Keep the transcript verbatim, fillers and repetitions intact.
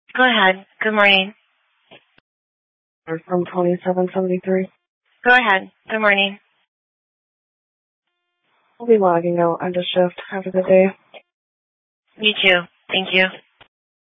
Go ahead. Good morning. From twenty-seven seventy-three. Go ahead. Good morning. I'll be logging out. End of shift. Have a good day. You too. Thank you.